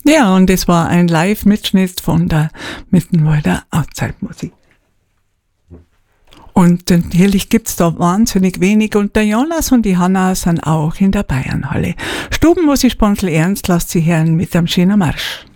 Ja, und es war ein Live-Mitschnitt von der Mittenwalder Outside-Musik. Und natürlich gibt's da wahnsinnig wenig. Und der Jonas und die Hanna sind auch in der Bayernhalle. Stubenmusik Sponsel Ernst lasst sie hören mit einem schönen Marsch.